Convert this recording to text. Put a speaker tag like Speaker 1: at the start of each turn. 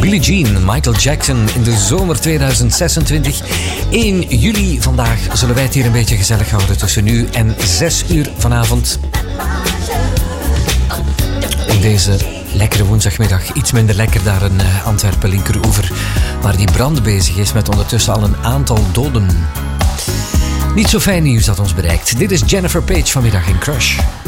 Speaker 1: Billie Jean, Michael Jackson in de zomer 2026. 1 juli vandaag zullen wij het hier een beetje gezellig houden tussen nu en 6 uur vanavond. In deze lekkere woensdagmiddag. Iets minder lekker daar in Antwerpen, linkeroever, waar die brand bezig is met ondertussen al een aantal doden. Niet zo fijn nieuws dat ons bereikt. Dit is Jennifer Page vanmiddag in Crush.